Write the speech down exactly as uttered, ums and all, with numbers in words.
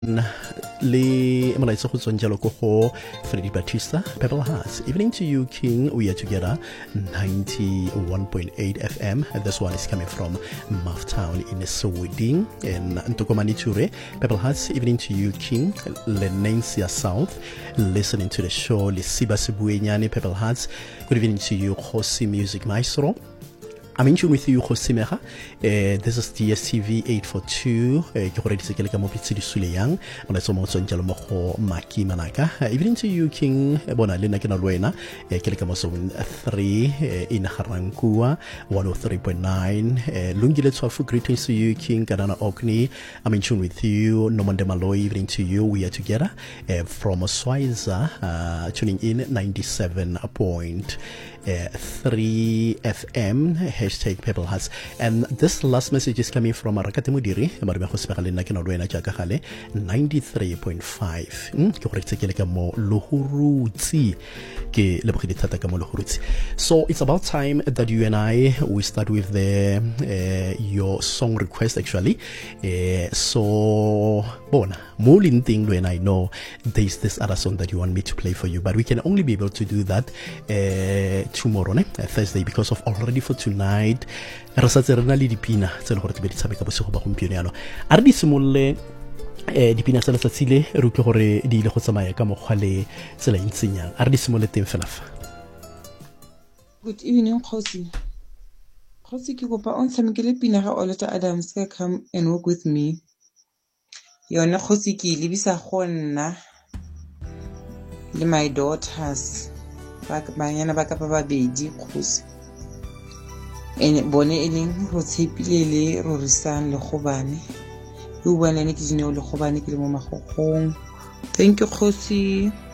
Le molaetsa go tswang jalo ko go Freddy Batista, Pebble Hearts. Evening to you, King. We are together, ninety-one point eight F M. This one is coming from Mouthtown in Sweden. And Ntokomani Ture, Pebble Hearts. Evening to you, King. Lenencia South, listening to the show. Lisiba Sibuenyane, Pebble Hearts. Good evening to you, Jose Music Maestro. I'm in tune with you, Jose Meja. Uh, this is D S T V eight forty-two. Ke gore di sekele ka mo pitse di sule yang. Mona so mo tsong jalo mo go Maki Manaka. Evening to you, King. Bona le na ke na lwena. Ke le ka mo so three in Harankua one oh three point nine. Lungile Twafu, greetings to you, King. Kadana Okni. I'm in tune with you. Nomande Maloi, evening to you. We are together uh, from Swiza, uh, tuning in ninety-seven point three F M. Hashtag Pebble Hearts. And this last message is coming from Arakate Mudiri, ninety-three point five. So it's about time that you and I we start with the uh, your song request actually. Uh, so bon, Molin thing when I know there's this other song that you want me to play for you, but we can only be able to do that uh, tomorrow, ne? Thursday, because of already for tonight re sa tsena le dipina tse le gore ke be di tshameka bosigo ba gompieno yana a re di simolle eh dipina tsa letsatsi le re utlwe gore di ile go tsamaya ka mokgwa le tsela e ntsenyang a re di simolle teng fela fa. Good evening, Khosi. Khosi ke kopa on tshamekele pina ga Oleta Adams ka Come and Walk With Me. Yona Khosi ke lebisa go nna le my daughters ba banyana ba ka ba babedi Khosi. Ene bone e leng go tshepile le rorisang le gobane e buana ne ke dineo le gobane ke le mo magogong. Thank you, Khosi.